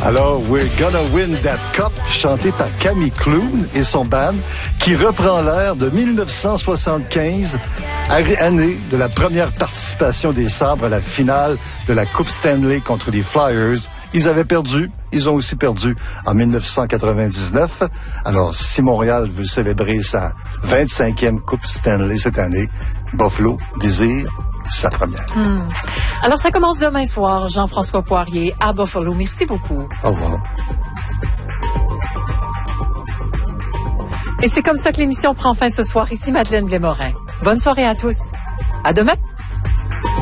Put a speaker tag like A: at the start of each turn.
A: Alors, We're Gonna Win That Cup, chanté par Camille Clune et son band, qui reprend l'air de 1975, année de la première participation des Sabres à la finale de la Coupe Stanley contre les Flyers. Ils avaient perdu, ils ont aussi perdu en 1999. Alors, si Montréal veut célébrer sa 25e Coupe Stanley cette année, Buffalo désire sa première.
B: Alors, ça commence demain soir, Jean-François Poirier, à Buffalo. Merci beaucoup.
A: Au revoir.
B: Et c'est comme ça que l'émission prend fin ce soir. Ici Madeleine Blais-Morin. Bonne soirée à tous. À demain.